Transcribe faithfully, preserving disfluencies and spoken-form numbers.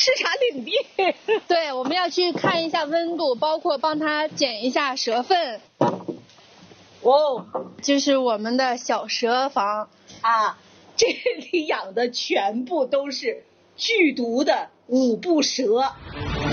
视察领地。 对，我们要去看一下温度，包括帮它捡一下蛇粪。 哦， 这是我们的小蛇房啊，这里养的全部都是剧毒的五步蛇。